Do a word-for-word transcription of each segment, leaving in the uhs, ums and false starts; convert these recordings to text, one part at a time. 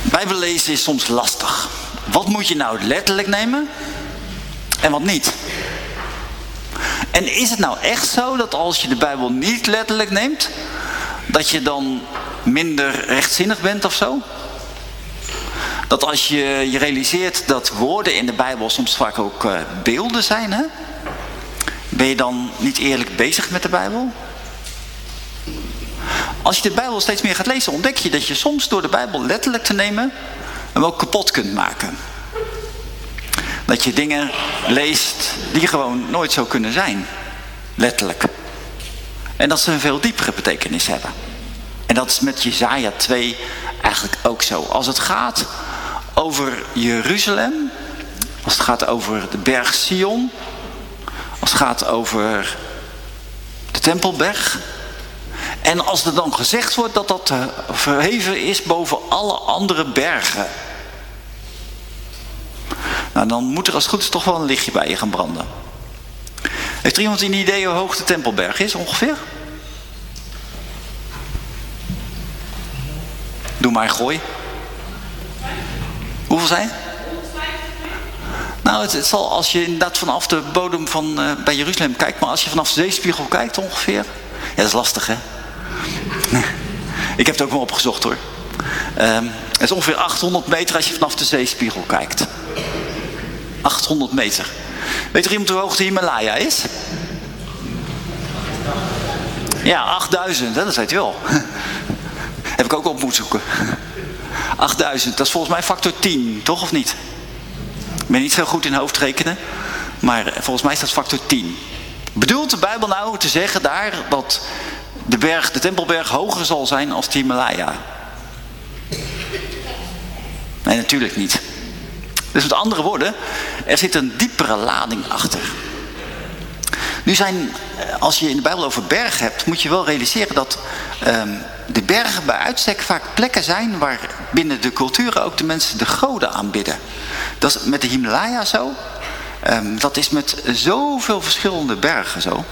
Bijbel lezen is soms lastig. Wat moet je nou letterlijk nemen en wat niet? En is het nou echt zo dat als je de Bijbel niet letterlijk neemt, dat je dan minder rechtzinnig bent of zo? Dat als je je realiseert dat woorden in de Bijbel soms vaak ook uh, beelden zijn, hè? Ben je dan niet eerlijk bezig met de Bijbel? Als je de Bijbel steeds meer gaat lezen, ontdek je dat je soms door de Bijbel letterlijk te nemen hem ook kapot kunt maken. Dat je dingen leest die gewoon nooit zo kunnen zijn. Letterlijk. En dat ze een veel diepere betekenis hebben. En dat is met Jesaja twee eigenlijk ook zo. Als het gaat over Jeruzalem, als het gaat over de berg Sion, als het gaat over de Tempelberg, en als er dan gezegd wordt dat dat verheven is boven alle andere bergen, nou, dan moet er als het goed is toch wel een lichtje bij je gaan branden. Heeft er iemand een idee hoe hoog de Tempelberg is ongeveer? Doe maar een gooi. Hoeveel zijn? Nou, het, het zal als je inderdaad vanaf de bodem van uh, bij Jeruzalem kijkt, maar als je vanaf de zeespiegel kijkt ongeveer. Ja, dat is lastig, hè? Ik heb het ook wel opgezocht, hoor. Um, het is ongeveer achthonderd meter als je vanaf de zeespiegel kijkt. achthonderd meter. Weet er iemand hoe hoog de Himalaya is? Ja, achtduizend, hè? Dat weet je wel. Heb ik ook op moeten zoeken. achtduizend, dat is volgens mij factor tien, toch of niet? Ik ben niet zo goed in hoofdrekenen, maar volgens mij is dat factor tien. Bedoelt de Bijbel nou te zeggen daar dat de berg, de Tempelberg hoger zal zijn als de Himalaya? Nee, natuurlijk niet. Dus met andere woorden, er zit een diepere lading achter. Nu zijn, als je in de Bijbel over bergen hebt, moet je wel realiseren dat um, de bergen bij uitstek vaak plekken zijn waar binnen de culturen ook de mensen de goden aanbidden. Dat is met de Himalaya zo. Um, dat is met zoveel verschillende bergen zo.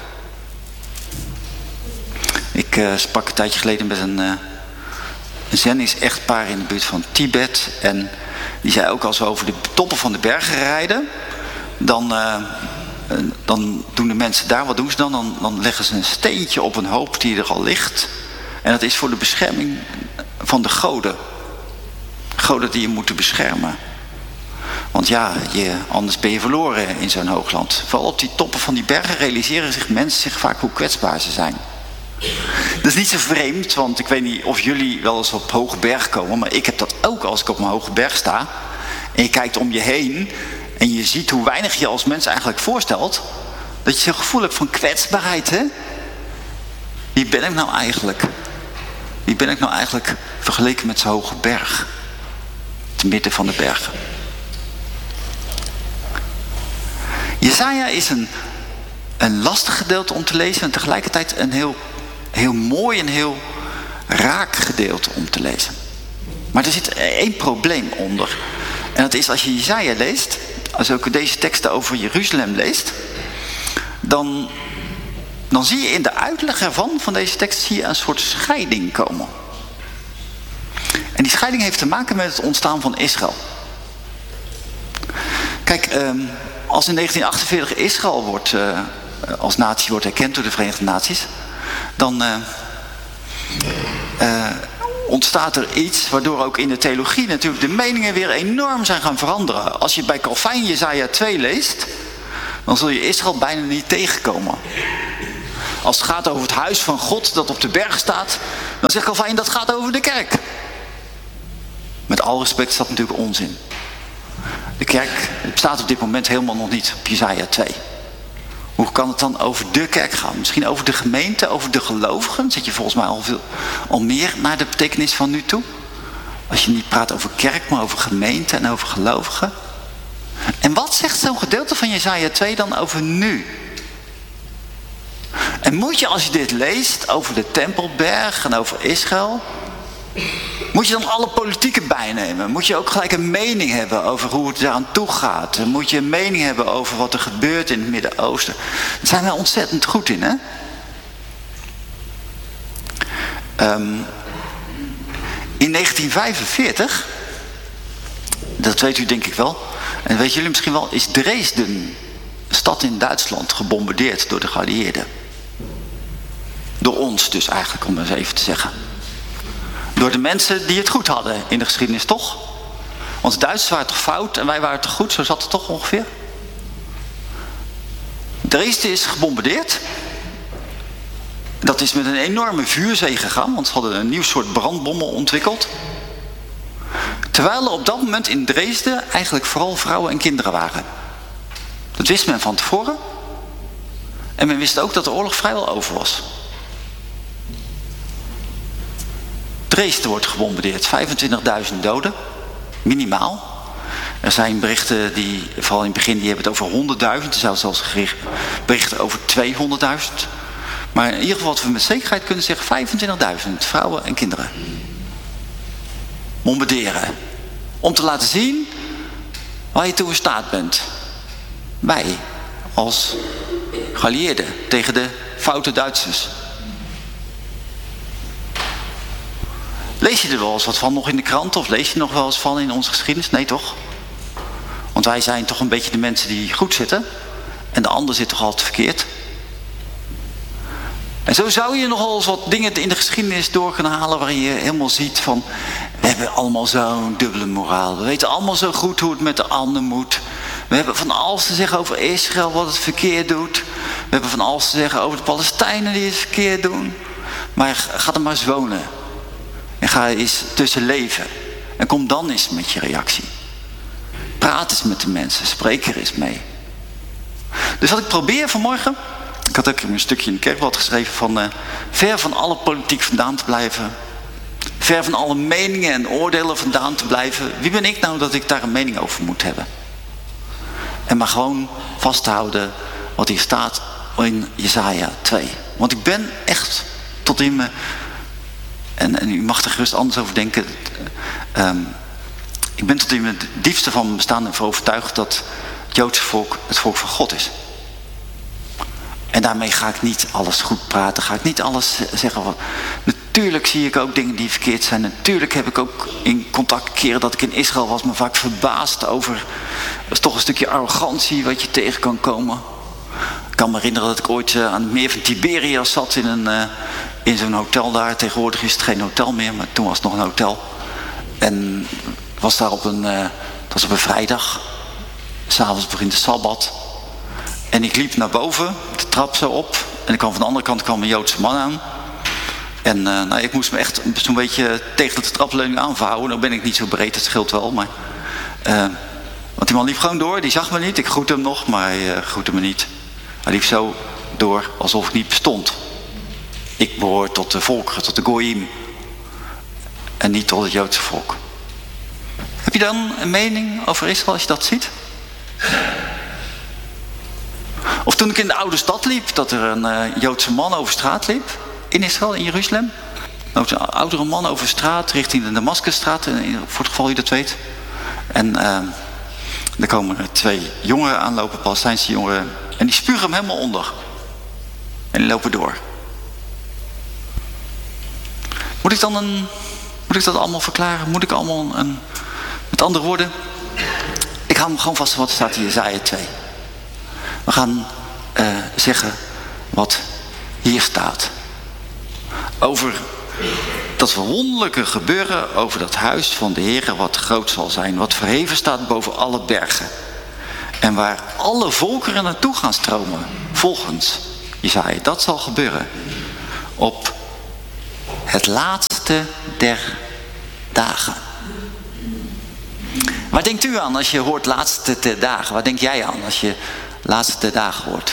Ik uh, sprak een tijdje geleden met een, uh, een Zennisch echtpaar in de buurt van Tibet. En die zei ook, als we over de toppen van de bergen rijden, dan, uh, dan doen de mensen daar, wat doen ze dan? dan? Dan leggen ze een steentje op een hoop die er al ligt. En dat is voor de bescherming van de goden. Goden die je moeten beschermen. Want ja, je, anders ben je verloren in zo'n hoogland. Vooral op die toppen van die bergen realiseren zich mensen zich vaak hoe kwetsbaar ze zijn. Dat is niet zo vreemd, want ik weet niet of jullie wel eens op hoge berg komen, maar ik heb dat ook als ik op een hoge berg sta. En je kijkt om je heen en je ziet hoe weinig je als mens eigenlijk voorstelt. Dat je zo'n gevoel hebt van kwetsbaarheid, hè? Wie ben ik nou eigenlijk? Wie ben ik nou eigenlijk vergeleken met zo'n hoge berg? Te midden van de bergen. Jesaja is een, een lastig gedeelte om te lezen en tegelijkertijd een heel, heel mooi en heel raak gedeelte om te lezen. Maar er zit één probleem onder. En dat is als je Jesaja leest, als je ook deze teksten over Jeruzalem leest, dan, dan zie je in de uitleg ervan, van deze tekst, zie je een soort scheiding komen. En die scheiding heeft te maken met het ontstaan van Israël. Kijk, um, als in negentien achtenveertig Israël wordt, uh, als natie wordt erkend door de Verenigde Naties, dan uh, uh, ontstaat er iets waardoor ook in de theologie natuurlijk de meningen weer enorm zijn gaan veranderen. Als je bij Calvijn Jesaja twee leest, dan zul je Israël bijna niet tegenkomen. Als het gaat over het huis van God dat op de berg staat, dan zegt Calvijn dat gaat over de kerk. Met alle respect is dat natuurlijk onzin. De kerk bestaat op dit moment helemaal nog niet op Jesaja twee. Hoe kan het dan over de kerk gaan? Misschien over de gemeente, over de gelovigen. Zit je volgens mij al, veel, al meer naar de betekenis van nu toe. Als je niet praat over kerk, maar over gemeente en over gelovigen. En wat zegt zo'n gedeelte van Jesaja twee dan over nu? En moet je, als je dit leest over de Tempelberg en over Israël, moet je dan alle politieke bijnemen? Moet je ook gelijk een mening hebben over hoe het eraan toe gaat? Moet je een mening hebben over wat er gebeurt in het Midden-Oosten? Daar zijn we ontzettend goed in, hè? Um, in negentien vijfenveertig Dat weet u denk ik wel. En weten jullie misschien wel, is Dresden, een stad in Duitsland, gebombardeerd door de geallieerden. Door ons dus eigenlijk, om het even te zeggen. Door de mensen die het goed hadden in de geschiedenis, toch? Want de Duitsers waren toch fout en wij waren toch goed, zo zat het toch ongeveer? Dresden is gebombardeerd. Dat is met een enorme vuurzee gegaan, want ze hadden een nieuw soort brandbommen ontwikkeld. Terwijl er op dat moment in Dresden eigenlijk vooral vrouwen en kinderen waren. Dat wist men van tevoren. En men wist ook dat de oorlog vrijwel over was. Dresden wordt gebombardeerd, vijfentwintigduizend doden, minimaal. Er zijn berichten, die, vooral in het begin, die hebben het over honderdduizend. Er zijn zelfs berichten over tweehonderdduizend. Maar in ieder geval wat we met zekerheid kunnen zeggen, vijfentwintigduizend vrouwen en kinderen. Bombarderen. Om te laten zien waar je toe in staat bent. Wij, als geallieerden, tegen de foute Duitsers. Lees je er wel eens wat van nog in de krant? Of lees je nog wel eens van in onze geschiedenis? Nee toch? Want wij zijn toch een beetje de mensen die goed zitten. En de ander zit toch altijd verkeerd. En zo zou je nogal eens wat dingen in de geschiedenis door kunnen halen waarin je helemaal ziet van, we hebben allemaal zo'n dubbele moraal. We weten allemaal zo goed hoe het met de ander moet. We hebben van alles te zeggen over Israël wat het verkeerd doet. We hebben van alles te zeggen over de Palestijnen die het verkeerd doen. Maar ga er maar eens wonen. En ga eens tussen leven. En kom dan eens met je reactie. Praat eens met de mensen. Spreek er eens mee. Dus wat ik probeer vanmorgen. Ik had ook een stukje in de kerkblad geschreven van. Uh, ver van alle politiek vandaan te blijven. Ver van alle meningen en oordelen vandaan te blijven. Wie ben ik nou dat ik daar een mening over moet hebben? En maar gewoon vasthouden wat hier staat in Jesaja twee. Want ik ben echt tot in me. En, en u mag er gerust anders over denken. Um, ik ben tot in het diepste van mijn bestaan ervan overtuigd dat het Joodse volk het volk van God is. En daarmee ga ik niet alles goed praten. Ga ik niet alles zeggen. Wat, natuurlijk zie ik ook dingen die verkeerd zijn. Natuurlijk heb ik ook in contact keren dat ik in Israël was. Me vaak verbaasd over. Dat is toch een stukje arrogantie wat je tegen kan komen. Ik kan me herinneren dat ik ooit uh, aan het meer van Tiberias zat in, een, uh, in zo'n hotel daar. Tegenwoordig is het geen hotel meer, maar toen was het nog een hotel. En was daar op een, uh, het was op een vrijdag. 'S'avonds begint de Sabbat. En ik liep naar boven, de trap zo op. En ik kwam van de andere kant kwam een Joodse man aan. En uh, nou, ik moest me echt zo'n beetje tegen de trapleuning aanvouwen. Nou ben ik niet zo breed, dat scheelt wel. Maar, uh, want die man liep gewoon door, die zag me niet. Ik groette hem nog, maar hij uh, groette me niet. Hij liep zo door alsof ik niet bestond. Ik behoor tot de volkeren, tot de Goyim. En niet tot het Joodse volk. Heb je dan een mening over Israël als je dat ziet? Of toen ik in de oude stad liep, dat er een uh, Joodse man over straat liep. In Israël, in Jeruzalem. Een oudere man over straat, richting de Damascusstraat. Voor het geval je dat weet. En uh, er komen er twee jongeren aanlopen, Palestijnse jongeren. En die spugen hem helemaal onder. En die lopen door. Moet ik dan een... Moet ik dat allemaal verklaren? Moet ik allemaal een... een met andere woorden... Ik hou hem gewoon vast wat er staat in Jesaja twee. We gaan uh, zeggen wat hier staat. Over dat verwonderlijke gebeuren over dat huis van de Heere wat groot zal zijn. Wat verheven staat boven alle bergen. En waar alle volkeren naartoe gaan stromen. Volgens Jesaja. Dat zal gebeuren. Op het laatste der dagen. Waar denkt u aan als je hoort laatste der dagen? Waar denk jij aan als je laatste der dagen hoort?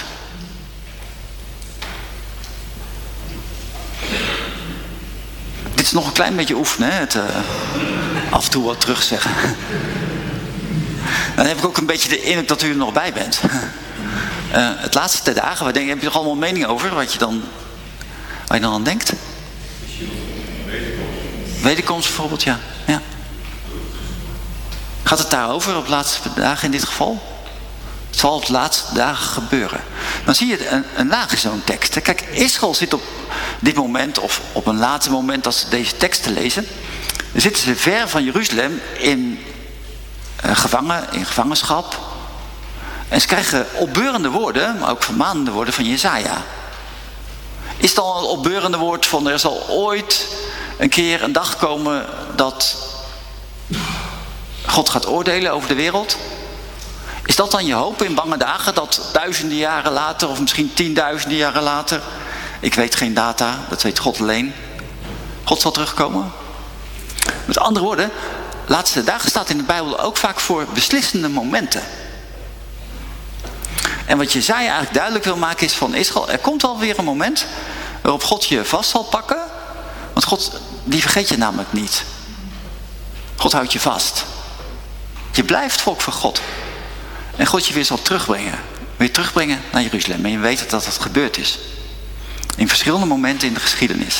Dit is nog een klein beetje oefenen, hè? Het uh, af en toe wat terugzeggen. Dan heb ik ook een beetje de indruk dat u er nog bij bent. Uh, het laatste der dagen, waar denk, heb je nog allemaal mening over? Wat je dan, waar je dan aan denkt? Wederkomst bijvoorbeeld, ja. ja. Gaat het daarover op de laatste dagen in dit geval? Het zal op de laatste dagen gebeuren. Dan zie je een, een laag in zo'n tekst. Kijk, Israël zit op dit moment, of op een later moment als ze deze teksten lezen, dan zitten ze ver van Jeruzalem in uh, gevangen, in gevangenschap. En ze krijgen opbeurende woorden, maar ook vermanende woorden van Jesaja. Is het al een opbeurende woord van er zal ooit een keer een dag komen dat God gaat oordelen over de wereld? Is dat dan je hoop in bange dagen, dat duizenden jaren later of misschien tienduizenden jaren later, ik weet geen data, dat weet God alleen, God zal terugkomen? Met andere woorden, laatste dagen staat in de Bijbel ook vaak voor beslissende momenten. En wat Jesaja eigenlijk duidelijk wil maken is van Israël, er komt wel weer een moment waarop God je vast zal pakken. Want God, die vergeet je namelijk niet. God houdt je vast. Je blijft volk van God. En God je weer zal terugbrengen. Weer terugbrengen naar Jeruzalem. En je weet dat dat gebeurd is. In verschillende momenten in de geschiedenis.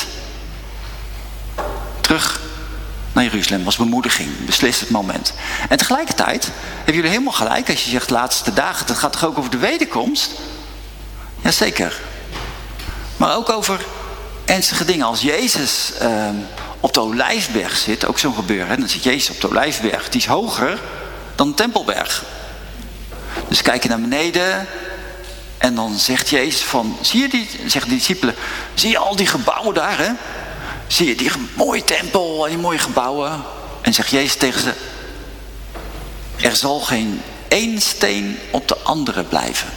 Terug naar Jeruzalem was bemoediging. Beslissend moment. En tegelijkertijd hebben jullie helemaal gelijk. Als je zegt laatste dagen. Dat gaat toch ook over de wederkomst? Jazeker. Maar ook over ernstige dingen. Als Jezus uh, op de Olijfberg zit. Ook zo'n gebeuren. Hè? Dan zit Jezus op de Olijfberg. Die is hoger dan de Tempelberg. Dus kijk je naar beneden. En dan zegt Jezus van. Zie je die, zeggen de discipelen. Zie je al die gebouwen daar, hè? Zie je die mooie tempel en die mooie gebouwen. En zegt Jezus tegen ze. Er zal geen één steen op de andere blijven.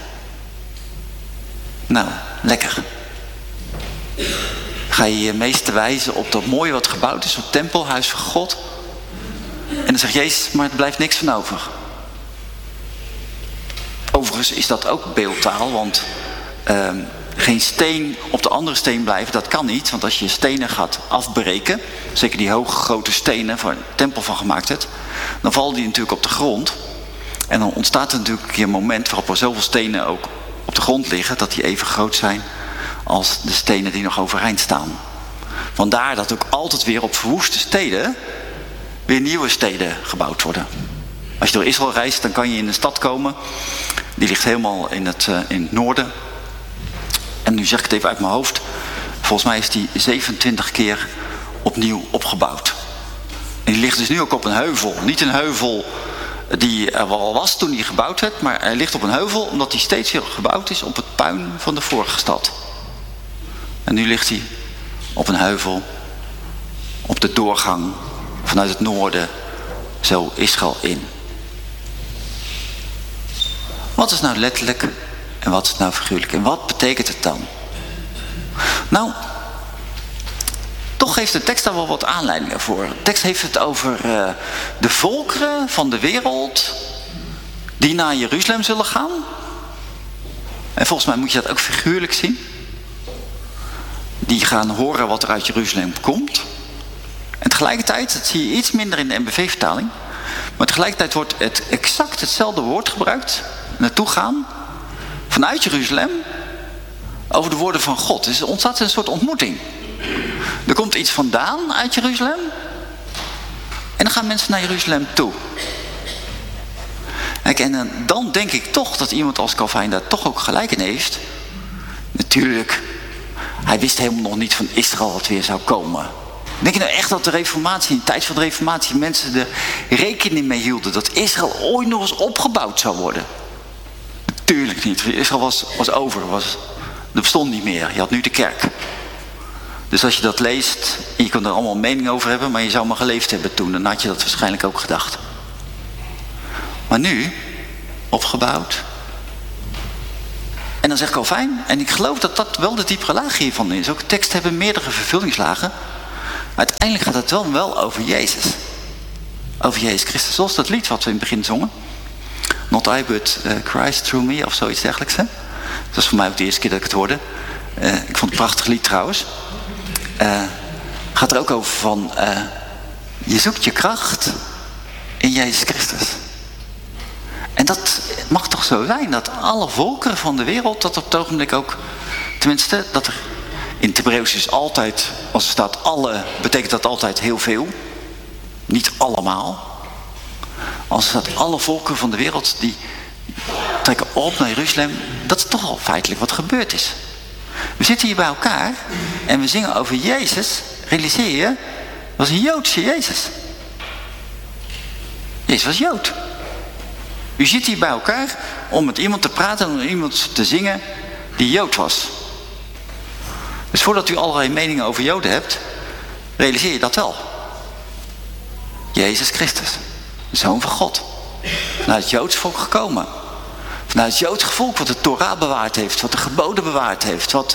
Nou, lekker. Ga je je meeste wijzen op dat mooie wat gebouwd is. Op het tempelhuis van God. En dan zegt Jezus, maar er blijft niks van over. Overigens is dat ook beeldtaal, want uh, geen steen op de andere steen blijven, dat kan niet. Want als je stenen gaat afbreken, zeker die hoge grote stenen waar een tempel van gemaakt hebt, dan vallen die natuurlijk op de grond. En dan ontstaat er natuurlijk een keer een moment waarop er zoveel stenen ook op de grond liggen, dat die even groot zijn als de stenen die nog overeind staan. Vandaar dat ook altijd weer op verwoeste steden weer nieuwe steden gebouwd worden. Als je door Israël reist, dan kan je in een stad komen. Die ligt helemaal in het, uh, in het noorden. En nu zeg ik het even uit mijn hoofd. Volgens mij is die zevenentwintig keer opnieuw opgebouwd. En die ligt dus nu ook op een heuvel. Niet een heuvel die er wel was toen die gebouwd werd. Maar hij ligt op een heuvel omdat hij steeds weer gebouwd is op het puin van de vorige stad. En nu ligt hij op een heuvel. Op de doorgang vanuit het noorden. Zo Israël in. Wat is nou letterlijk en wat is nou figuurlijk? En wat betekent het dan? Nou, toch geeft de tekst daar wel wat aanleidingen voor. De tekst heeft het over uh, de volkeren van de wereld die naar Jeruzalem zullen gaan. En volgens mij moet je dat ook figuurlijk zien. Die gaan horen wat er uit Jeruzalem komt. En tegelijkertijd, dat zie je iets minder in de N B V-vertaling. Maar tegelijkertijd wordt het exact hetzelfde woord gebruikt. Naartoe gaan. Vanuit Jeruzalem. Over de woorden van God. Dus er ontstaat een soort ontmoeting. Er komt iets vandaan uit Jeruzalem. En dan gaan mensen naar Jeruzalem toe. En dan denk ik toch dat iemand als Calvijn daar toch ook gelijk in heeft. Natuurlijk. Hij wist helemaal nog niet van Israël wat weer zou komen. Denk je nou echt dat de reformatie, in de tijd van de reformatie, mensen er rekening mee hielden dat Israël ooit nog eens opgebouwd zou worden? Natuurlijk niet. Israël was, was over. Was, er bestond niet meer. Je had nu de kerk. Dus als je dat leest, en je kan er allemaal een mening over hebben, maar je zou maar geleefd hebben toen, dan had je dat waarschijnlijk ook gedacht. Maar nu, opgebouwd. En dan zegt Calvijn, en ik geloof dat dat wel de diepere laag hiervan is. Ook teksten hebben meerdere vervullingslagen. Maar uiteindelijk gaat het wel, wel over Jezus. Over Jezus Christus. Zoals dat lied wat we in het begin zongen. Not I, but uh, Christ through me, of zoiets dergelijks. Hè? Dat was voor mij ook de eerste keer dat ik het hoorde. Uh, ik vond het een prachtig lied trouwens. Uh, gaat er ook over van... Uh, je zoekt je kracht in Jezus Christus. En dat mag toch zo zijn, dat alle volkeren van de wereld, dat op het ogenblik ook... Tenminste, dat er in het Hebreeuws is altijd... Als er staat alle, betekent dat altijd heel veel. Niet allemaal. Als er staat alle volkeren van de wereld, die trekken op naar Jeruzalem. Dat is toch al feitelijk wat gebeurd is. We zitten hier bij elkaar en we zingen over Jezus. Realiseer je, was een Joodse Jezus. Jezus was Jood. U zit hier bij elkaar om met iemand te praten en om iemand te zingen die Jood was. Dus voordat u allerlei meningen over Joden hebt, realiseer je dat wel. Jezus Christus, de Zoon van God. Vanuit het Joods volk gekomen. Vanuit het Joods volk wat de Torah bewaard heeft, wat de geboden bewaard heeft, wat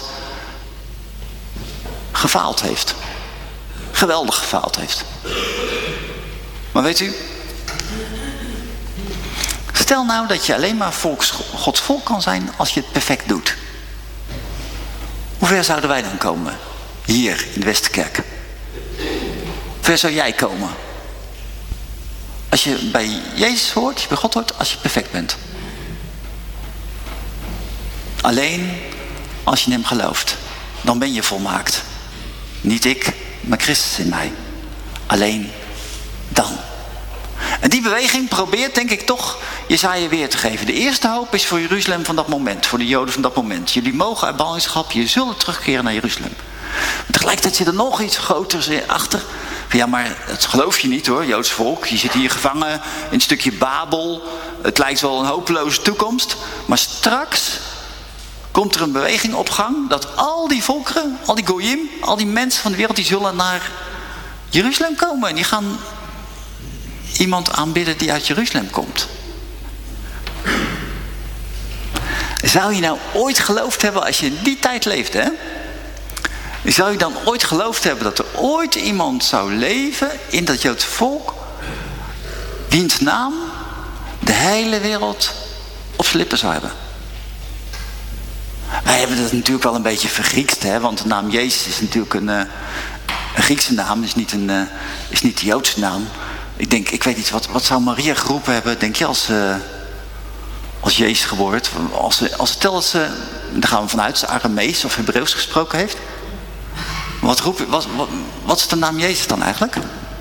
gefaald heeft. Geweldig gefaald heeft. Maar weet u, stel nou dat je alleen maar volks, Gods volk kan zijn als je het perfect doet. Hoe ver zouden wij dan komen? Hier in de Westerkerk. Hoe ver zou jij komen? Als je bij Jezus hoort, als je bij God hoort, als je perfect bent. Alleen als je in hem gelooft, dan ben je volmaakt. Niet ik, maar Christus in mij. Alleen dan. En die beweging probeert, denk ik toch, Jesaja weer te geven. De eerste hoop is voor Jeruzalem van dat moment. Voor de Joden van dat moment. Jullie mogen uit ballingschap, je zullen terugkeren naar Jeruzalem. Maar tegelijkertijd zit er nog iets groters achter. Ja, maar dat geloof je niet hoor, Joods volk. Je zit hier gevangen in een stukje Babel. Het lijkt wel een hopeloze toekomst. Maar straks komt er een beweging op gang dat al die volkeren, al die goyim, al die mensen van de wereld, die zullen naar Jeruzalem komen. En die gaan iemand aanbidden die uit Jeruzalem komt. Zou je nou ooit geloofd hebben als je in die tijd leefde, hè? Zou je dan ooit geloofd hebben dat er ooit iemand zou leven in dat Joodse volk, wiens naam de hele wereld op zijn lippen zou hebben? Wij hebben dat natuurlijk wel een beetje vergriekst, hè? Want de naam Jezus is natuurlijk een, uh, een Griekse naam, is niet, een, uh, is niet de Joodse naam. Ik denk, ik weet niet, wat, wat zou Maria geroepen hebben, denk je, als, uh, als Jezus geboren werd? Als, ze, als stel dat ze, daar gaan we vanuit, ze Aramees of Hebreeuws gesproken heeft. Wat, roep, wat, wat, wat is de naam Jezus dan eigenlijk?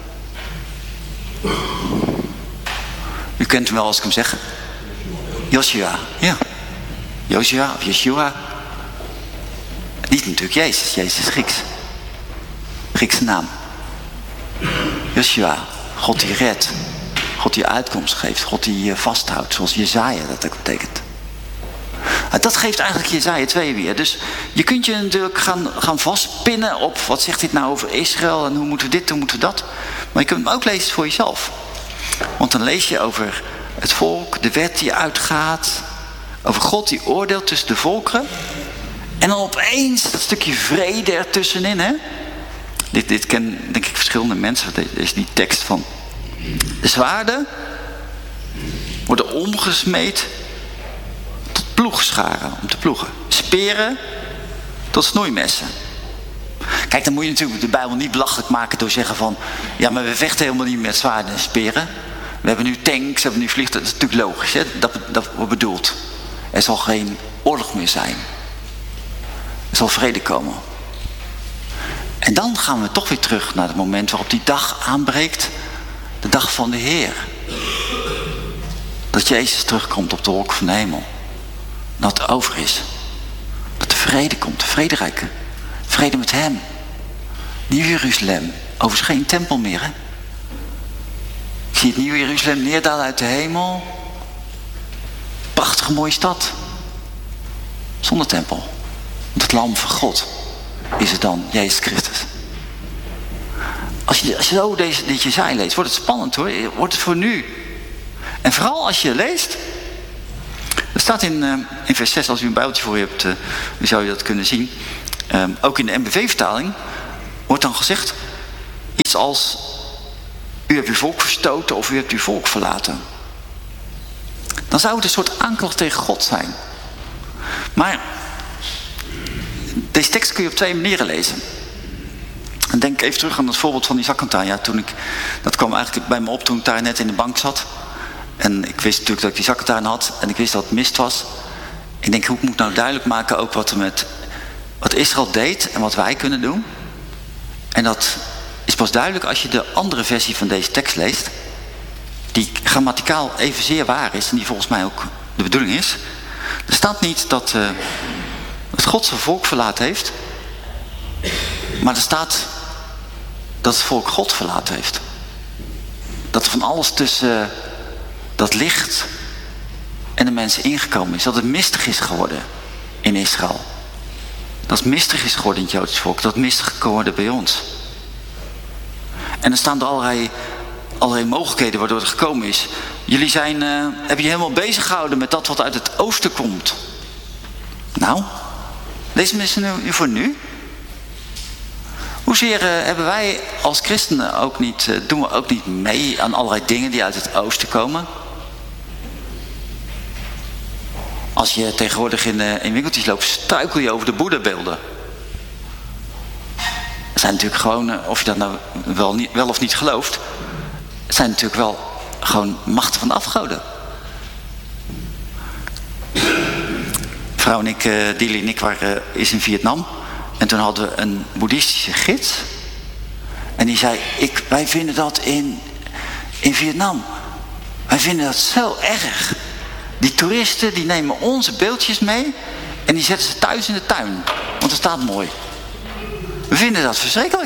U kent hem wel als ik hem zeg. Joshua, ja. Joshua of Yeshua. Niet natuurlijk Jezus, Jezus is Grieks. Griekse naam. Joshua, God die redt. God die uitkomst geeft. God die je vasthoudt, zoals Jesaja dat ook betekent. Dat geeft eigenlijk Jesaja twee weer. Dus je kunt je natuurlijk gaan, gaan vastpinnen op wat zegt dit nou over Israël en hoe moeten we dit, hoe moeten we dat. Maar je kunt hem ook lezen voor jezelf. Want dan lees je over het volk, de wet die uitgaat, over God die oordeelt tussen de volkeren. En dan opeens dat stukje vrede ertussenin. Hè? Dit, dit kennen denk ik verschillende mensen. Dit is die tekst van de zwaarden worden omgesmeed tot ploegscharen om te ploegen. Speren tot snoeimessen. Kijk, dan moet je natuurlijk de Bijbel niet belachelijk maken door zeggen van, ja, maar we vechten helemaal niet met zwaarden en speren. We hebben nu tanks, we hebben nu vliegtuigen. Dat is natuurlijk logisch, hè? Dat, dat wordt bedoeld. Er zal geen oorlog meer zijn. Er zal vrede komen. En dan gaan we toch weer terug naar het moment waarop die dag aanbreekt. De dag van de Heer. Dat Jezus terugkomt op de wolk van de hemel. Dat het over is. Dat de vrede komt, de vrederijk. Vrede met hem. Nieuw Jeruzalem. Overigens geen tempel meer, hè? Ik zie het Nieuw Jeruzalem neerdalen uit de hemel. Prachtige mooie stad. Zonder tempel. Want het lam van God is het dan, Jezus Christus. Als je, als je zo deze, dit Jesaja leest, wordt het spannend hoor. Wordt het voor nu. En vooral als je leest. Er staat in, uh, in vers zes, als u een bijbeltje voor je hebt, uh, dan zou je dat kunnen zien. Um, ook in de N B V-vertaling wordt dan gezegd iets als: u hebt uw volk verstoten of u hebt uw volk verlaten. Dan zou het een soort aanklacht tegen God zijn. Maar deze tekst kun je op twee manieren lezen. En denk even terug aan het voorbeeld van die zaklantaarn. Ja, toen ik, dat kwam eigenlijk bij me op toen ik daar net in de bank zat. En ik wist natuurlijk dat ik die zaklantaarn had. En ik wist dat het mist was. Ik denk, hoe moet ik nou duidelijk maken ook wat er met wat Israël deed en wat wij kunnen doen. En dat is pas duidelijk als je de andere versie van deze tekst leest. Die grammaticaal evenzeer waar is en die volgens mij ook de bedoeling is. Er staat niet dat, uh, dat God zijn volk verlaten heeft. Maar er staat dat het volk God verlaten heeft. Dat er van alles tussen uh, dat licht en de mensen ingekomen is. Dat het mistig is geworden in Israël. Dat het mistig is geworden in het Joodse volk. Dat het mistig is geworden bij ons. En er staan er allerlei, allerlei mogelijkheden waardoor het gekomen is. Jullie zijn, uh, hebben je helemaal bezig gehouden met dat wat uit het oosten komt. Nou, deze mensen nu voor nu. Hoezeer uh, hebben wij als christenen ook niet, uh, doen we ook niet mee aan allerlei dingen die uit het oosten komen? Als je tegenwoordig in, uh, in winkeltjes loopt, struikel je over de boeddhabeelden. Het zijn natuurlijk gewoon, uh, of je dat nou wel, niet, wel of niet gelooft, het zijn natuurlijk wel gewoon machten van de afgoden. Vrouw en ik, uh, Dili en ik waren uh, is in Vietnam. En toen hadden we een boeddhistische gids. En die zei, ik, wij vinden dat in, in Vietnam. Wij vinden dat zo erg. Die toeristen die nemen onze beeldjes mee. En die zetten ze thuis in de tuin. Want het staat mooi. We vinden dat verschrikkelijk.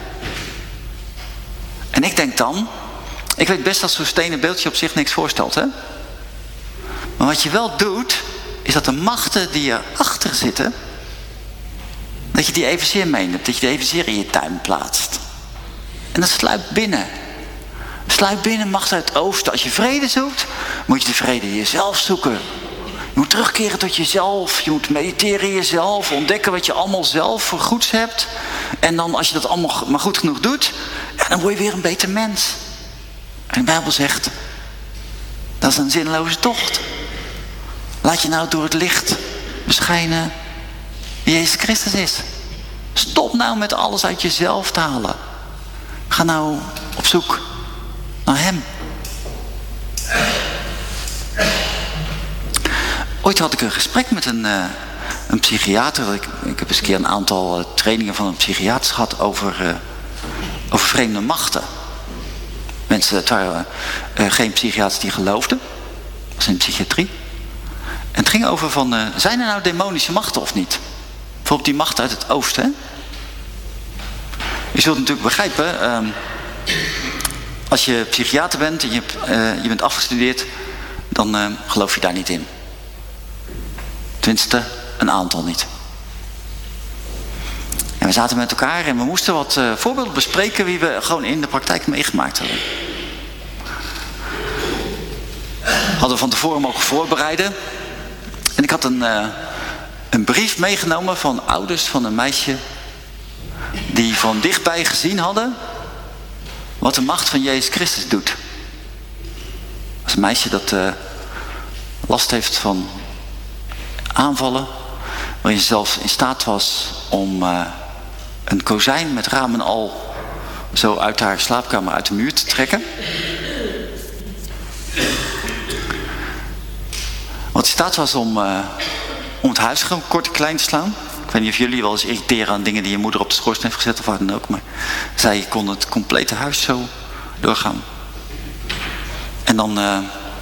En ik denk dan, ik weet best dat zo'n stenen beeldje op zich niks voorstelt. Hè? Maar wat je wel doet, is dat de machten die erachter zitten, dat je die evenzeer meeneemt. Dat je die evenzeer in je tuin plaatst. En dat sluipt binnen. Sluipt binnen, macht uit het oosten. Als je vrede zoekt, moet je de vrede in jezelf zoeken. Je moet terugkeren tot jezelf. Je moet mediteren in jezelf. Ontdekken wat je allemaal zelf voor goeds hebt. En dan als je dat allemaal maar goed genoeg doet, ja, dan word je weer een beter mens. En de Bijbel zegt, dat is een zinloze tocht. Laat je nou door het licht beschijnen wie Jezus Christus is. Stop nou met alles uit jezelf te halen. Ga nou op zoek naar hem. Ooit had ik een gesprek met een, uh, een psychiater. Ik, ik heb eens een keer een aantal uh, trainingen van een psychiater gehad over, uh, over vreemde machten. Mensen, het waren uh, geen psychiaters die geloofden. Dat was in de psychiatrie. En het ging over van, uh, zijn er nou demonische machten of niet? Bijvoorbeeld die macht uit het oosten. Hè? Je zult natuurlijk begrijpen, uh, als je psychiater bent en je, uh, je bent afgestudeerd, dan uh, geloof je daar niet in. Tenminste, een aantal niet. En we zaten met elkaar en we moesten wat uh, voorbeelden bespreken wie we gewoon in de praktijk meegemaakt hadden. Hadden we van tevoren mogen voorbereiden. En ik had een, uh, een brief meegenomen van ouders van een meisje die van dichtbij gezien hadden wat de macht van Jezus Christus doet. Dat is een meisje dat uh, last heeft van aanvallen, waarin ze zelfs in staat was om uh, een kozijn met ramen al zo uit haar slaapkamer uit de muur te trekken. Wat in staat was om, uh, om het huis gewoon kort en klein te slaan. Ik weet niet of jullie wel eens irriteren aan dingen die je moeder op de schoorsteen heeft gezet of wat dan ook. Maar zij kon het complete huis zo doorgaan. En dan, uh,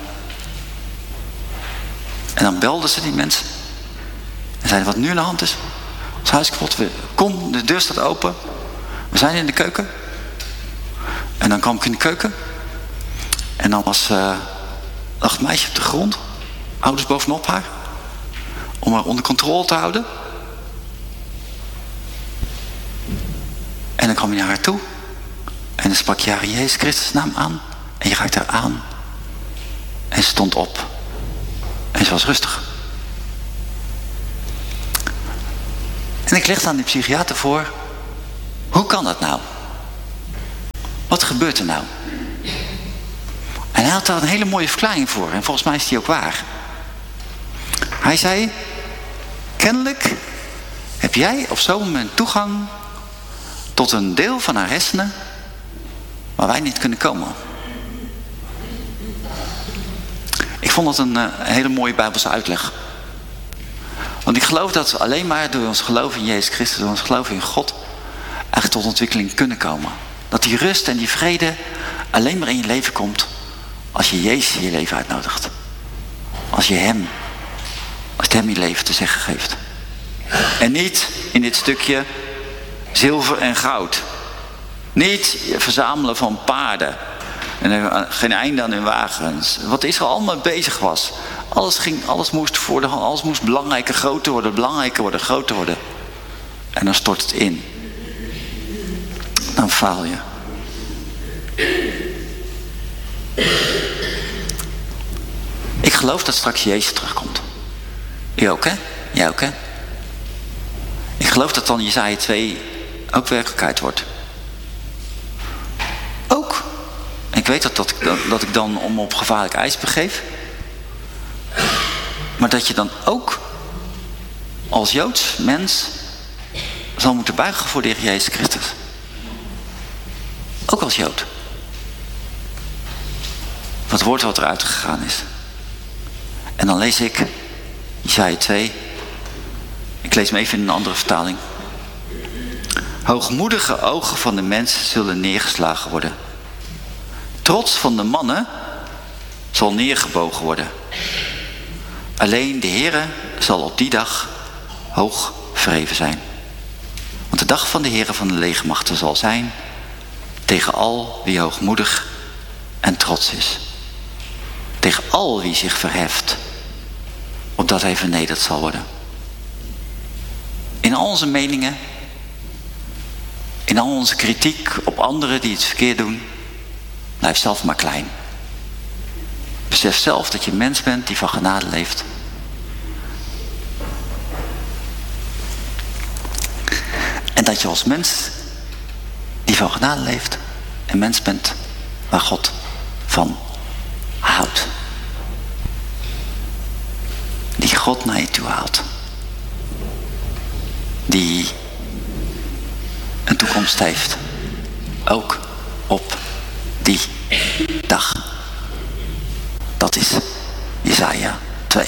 en dan belden ze die mensen. En zeiden wat nu aan de hand is. Ons huis kapot. Kom, de deur staat open. We zijn in de keuken. En dan kwam ik in de keuken. En dan was, uh, lag het meisje op de grond. Ouders bovenop haar. Om haar onder controle te houden. En dan kwam je naar haar toe. En dan sprak je haar in Jezus Christus naam aan. En je raakte haar aan. En ze stond op. En ze was rustig. En ik legde aan die psychiater voor. Hoe kan dat nou? Wat gebeurt er nou? En hij had daar een hele mooie verklaring voor. En volgens mij is die ook waar. Hij zei. Kennelijk heb jij op zo'n moment toegang tot een deel van haar hersenen waar wij niet kunnen komen. Ik vond dat een, een hele mooie Bijbelse uitleg. Want ik geloof dat we alleen maar door ons geloof in Jezus Christus, door ons geloof in God, eigenlijk tot ontwikkeling kunnen komen. Dat die rust en die vrede alleen maar in je leven komt als je Jezus in je leven uitnodigt. Als je hem, als het hem je leven te zeggen geeft. En niet in dit stukje zilver en goud. Niet verzamelen van paarden. En er geen einde aan hun wagens. Wat Israël allemaal bezig was. Alles, ging, alles moest voor de hand, alles moest belangrijker, groter worden, belangrijker worden, groter worden. En dan stort het in. Dan faal je. Ik geloof dat straks Jezus terugkomt. U ook, hè? Jij ook, hè? Ik geloof dat dan Jesaja twee ook werkelijkheid wordt. Ook. Ik weet dat, dat, ik, dat, dat ik dan om op gevaarlijk ijs begeef. Maar dat je dan ook als Joods mens zal moeten buigen voor de Heer Jezus Christus. Ook als Jood. Wat woord wat eruit gegaan is. En dan lees ik Jesaja twee. Ik lees hem even in een andere vertaling. Hoogmoedige ogen van de mensen zullen neergeslagen worden. Trots van de mannen zal neergebogen worden. Alleen de Heere zal op die dag hoog verheven zijn. Want de dag van de Heere van de legermachten zal zijn tegen al wie hoogmoedig en trots is. Tegen al wie zich verheft, opdat hij vernederd zal worden. In al onze meningen, in al onze kritiek op anderen die het verkeerd doen, blijf zelf maar klein. Besef zelf dat je een mens bent die van genade leeft. En dat je als mens die van genade leeft, een mens bent waar God van houdt. Die God naar je toe haalt. Die een toekomst heeft. Ook op die dag. Dat is Jesaja twee.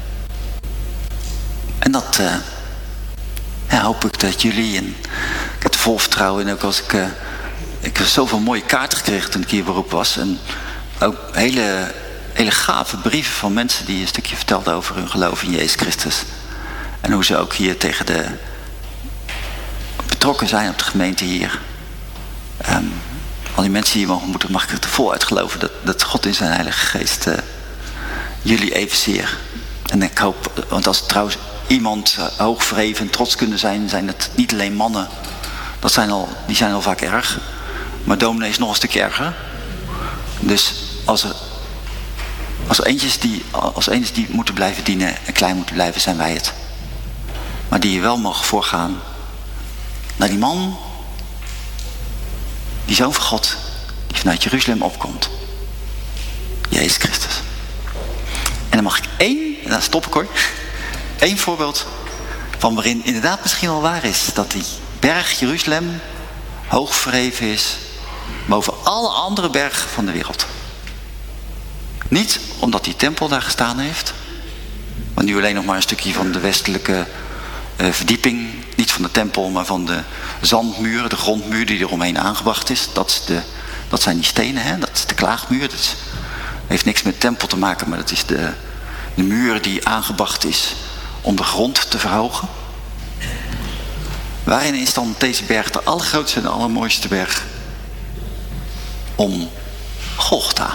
En dat uh, ja, hoop ik dat jullie, en ik heb er vol vertrouwen in, ook als ik, uh, ik heb zoveel mooie kaarten gekregen toen ik hier beroep was. En ook hele, hele gave brieven van mensen die een stukje vertelden over hun geloof in Jezus Christus. En hoe ze ook hier tegen de betrokken zijn op de gemeente hier. Um, al die mensen die hier mogen ontmoeten, mag ik er voluit geloven dat, dat God in zijn Heilige Geest uh, jullie evenzeer. En ik hoop, want als trouwens iemand uh, hoog verheven en trots kunnen zijn, zijn het niet alleen mannen. Dat zijn al, die zijn al vaak erg. Maar dominee is nog een stukje erger. Dus als er, als er eentjes die, als eentjes die moeten blijven dienen en klein moeten blijven, zijn wij het. Maar die je wel mogen voorgaan naar die man, die Zoon van God, die vanuit Jeruzalem opkomt. Jezus Christus. En dan mag ik één, en dan stop ik hoor, één voorbeeld van waarin inderdaad misschien wel waar is dat die berg Jeruzalem hoog verheven is boven alle andere bergen van de wereld. Niet omdat die tempel daar gestaan heeft, want nu alleen nog maar een stukje van de westelijke uh, verdieping, niet van de tempel, maar van de zandmuur, de grondmuur die eromheen aangebracht is. Dat, is de, dat zijn die stenen, hè? Dat is de klaagmuur. Dat is, heeft niks met tempel te maken, maar dat is de, de muur die aangebracht is om de grond te verhogen. Waarin is dan deze berg de allergrootste en de allermooiste berg? Om Golgotha.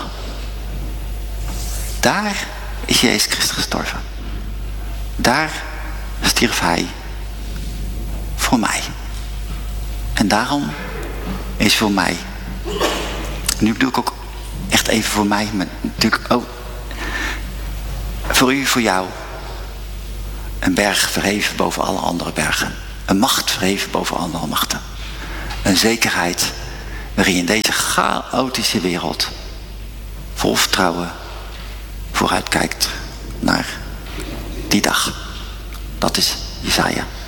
Daar is Jezus Christus gestorven. Daar stierf hij voor mij. En daarom is voor mij, nu bedoel ik ook echt even voor mij, maar natuurlijk ook voor u, voor jou, een berg verheven boven alle andere bergen. Een macht verheven boven andere machten. Een zekerheid waarin je in deze chaotische wereld vol vertrouwen vooruitkijkt naar die dag. Dat is Jesaja.